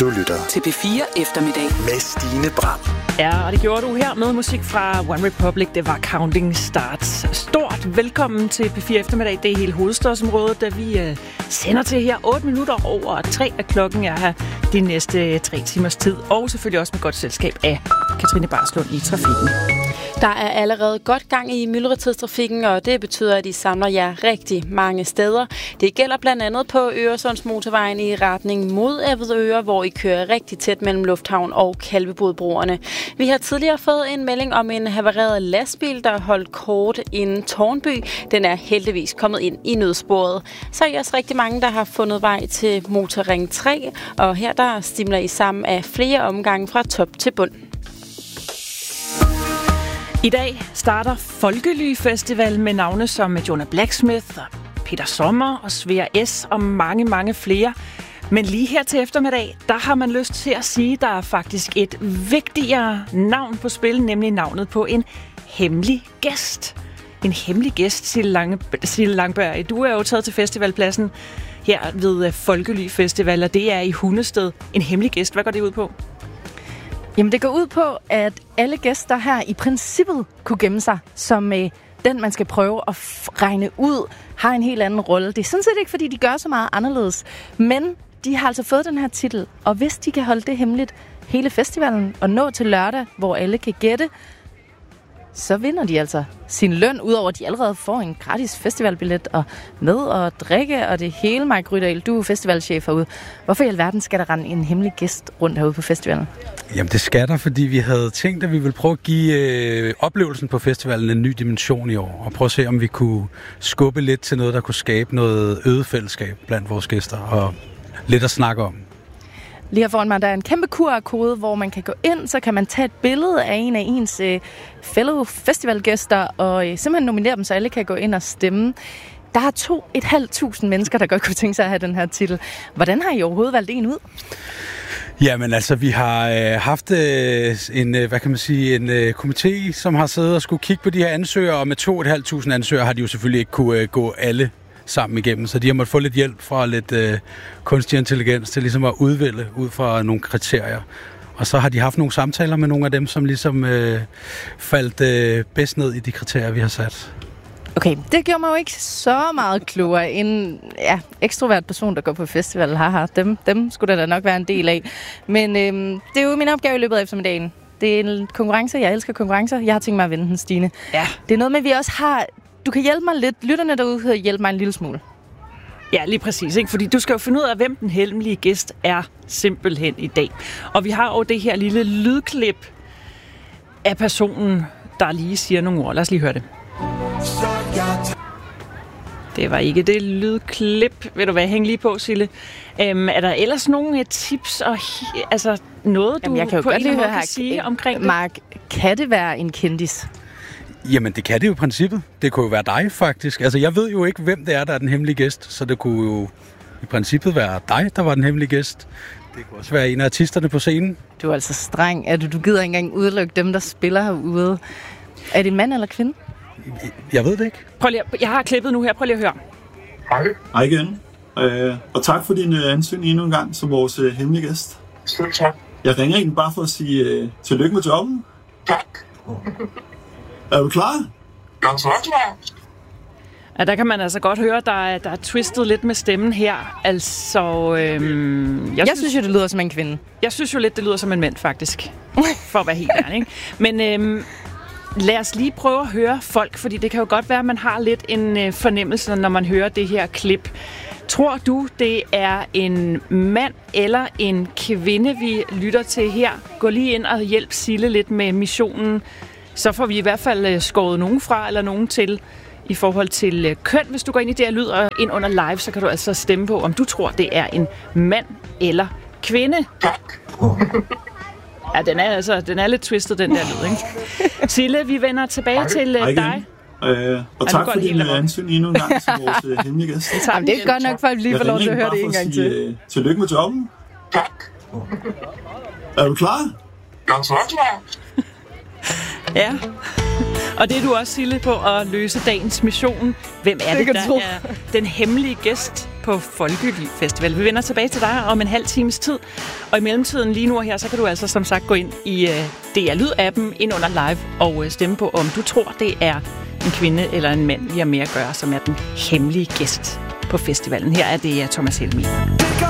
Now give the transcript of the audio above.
Du lytter til P4 Eftermiddag med Stine Bram. Ja, og det gjorde du her med musik fra One Republic. Det var Counting Starts. Stort velkommen til P4 Eftermiddag. Det er hele hovedstadsområdet, da vi sender til her 8 minutter over 3 af klokken er her de næste 3 timers tid. Og selvfølgelig også med godt selskab af Katrine Barslund i trafikken. Der er allerede godt gang i myldretidstrafikken, og det betyder, at I samler jer rigtig mange steder. Det gælder blandt andet på Øresundsmotorvejen i retning mod Avedøre, hvor I kører rigtig tæt mellem Lufthavn og Kalvebodbroerne. Vi har tidligere fået en melding om en havareret lastbil, der holdt kort inden Tårnby. Den er heldigvis kommet ind i nødsporet. Så er I også rigtig mange, der har fundet vej til Motorring 3, og her der stimler I sammen af flere omgange fra top til bund. I dag starter Folkely Festival med navne som Jonah Blacksmith, Peter Sommer og Svea S. og mange, mange flere. Men lige her til eftermiddag, der har man lyst til at sige, at der er faktisk et vigtigere navn på spil, nemlig navnet på en hemmelig gæst. En hemmelig gæst, Sille Langberg. Du er jo taget til festivalpladsen her ved Folkely Festival, og det er i Hundested. En hemmelig gæst, hvad går det ud på? Jamen, det går ud på, at alle gæster her i princippet kunne gemme sig som den, man skal prøve at regne ud, har en helt anden rolle. Det er sådan set ikke, fordi de gør så meget anderledes, men de har altså fået den her titel, og hvis de kan holde det hemmeligt hele festivalen og nå til lørdag, hvor alle kan gætte, så vinder de altså sin løn, udover at de allerede får en gratis festivalbillet og med og drikke og det hele. Mike Rydahl, du er festivalchef herude. Hvorfor i alverden skal der rende en hemmelig gæst rundt herude på festivalen? Jamen det skal der, fordi vi havde tænkt, at vi ville prøve at give oplevelsen på festivalen en ny dimension i år, og prøve at se, om vi kunne skubbe lidt til noget, der kunne skabe noget øget fællesskab blandt vores gæster, og lidt at snakke om. Lige her foran mig, der er en kæmpe QR-kode, hvor man kan gå ind, så kan man tage et billede af en af ens fellow festivalgæster, og simpelthen nominere dem, så alle kan gå ind og stemme. Der er 2.500 mennesker, der godt kunne tænke sig at have den her titel. Hvordan har I overhovedet valgt en ud? Jamen altså, vi har haft en komité, som har siddet og skulle kigge på de her ansøgere, og med 2.500 ansøgere har de jo selvfølgelig ikke kunne gå alle sammen igennem, så de har måttet få lidt hjælp fra lidt kunstig intelligens til ligesom at udvælge ud fra nogle kriterier. Og så har de haft nogle samtaler med nogle af dem, som ligesom faldt bedst ned i de kriterier, vi har sat. Okay, det gjorde mig jo ikke så meget klogere. En ekstrovert person, der går på festival, dem skulle der da nok være en del af. Men det er jo min opgave i løbet af eftermiddagen. Det er en konkurrence, jeg elsker konkurrencer. Jeg har tænkt mig at vinde den, Stine. Ja. Det er noget med, at vi også har... Du kan hjælpe mig lidt. Lytterne derude kan hjælpe mig en lille smule. Ja, lige præcis. Ikke? Fordi du skal jo finde ud af, hvem den hemmelige gæst er simpelthen i dag. Og vi har jo det her lille lydklip af personen, der lige siger nogle ord. Lad os lige høre det. Det var ikke det lydklip. Ved du hvad, hæng lige på, Sille. Er der ellers nogle tips og noget, du jeg kan jo på godt en måde kan sige omkring det? Mark, kan det være en kendis? Jamen, det kan det jo i princippet. Det kunne jo være dig, faktisk. Altså, jeg ved jo ikke, hvem det er, der er den hemmelige gæst, så det kunne jo i princippet være dig, der var den hemmelige gæst. Det kunne også være en af artisterne på scenen. Du er altså streng. Du gider ikke engang udelukke dem, der spiller herude. Er det en mand eller kvinde? Jeg ved det ikke. Jeg har klippet nu her. Prøv lige at høre. Hej igen. Og tak for din ansøgning endnu en gang som vores hemmelige gæst. Selv tak. Jeg ringer egentlig bare for at sige tillykke med jobbet. Tak. Er du klar? Jeg er så klar. Ja, der kan man altså godt høre, der er twistet lidt med stemmen her. Altså, jeg synes jo, det lyder som en kvinde. Jeg synes jo lidt, det lyder som en mand, faktisk. For at være helt ærlig, ikke? Men lad os lige prøve at høre folk, fordi det kan jo godt være, at man har lidt en fornemmelse, når man hører det her klip. Tror du, det er en mand eller en kvinde, vi lytter til her? Gå lige ind og hjælp Sille lidt med missionen. Så får vi i hvert fald skåret nogen fra eller nogen til i forhold til køn. Hvis du går ind i det her lyd og ind under live, så kan du altså stemme på, om du tror, det er en mand eller kvinde. Ja, den er lidt twistet, den der lyd, ikke? Sille, vi vender tilbage til dig. Og tak for din ansøgning endnu en gang som vores hemmelige gæst. Jamen, det er godt nok, for at vi lige får lov til at høre det en gang til. Tillykke med jobben. Tak. Er du klar? Jeg er så klar. Ja, og det er du også, Sille, på at løse dagens mission. Hvem er det der er den hemmelige gæst på Folkely Festival. Vi vender tilbage til dig om en halv times tid, og i mellemtiden lige nu og her, så kan du altså som sagt gå ind i DR Lyd-appen ind under live og stemme på, om du tror, det er en kvinde eller en mand, vi har med at gøre, som er den hemmelige gæst på festivalen. Her er det Thomas Helmig.